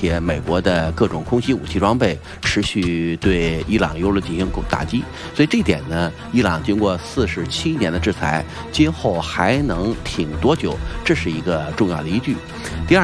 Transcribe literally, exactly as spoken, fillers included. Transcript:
且美国的各种空袭武器装备持续对伊朗油轮进行打击，所以这一点呢，伊朗经过四十七年的制裁，今后还能挺多久，这是一个重要的依据。第二。